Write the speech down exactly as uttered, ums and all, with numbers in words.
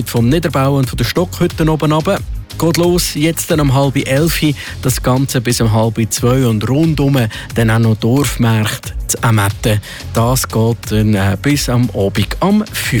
vom Niederbau und von der Stockhütten oben runter. Geht los, jetzt dann um halb elf, das Ganze bis um halb zwei und rundum dann auch noch Dorfmärkte zu Ammetten. Das geht dann äh, bis am Abend am fünf.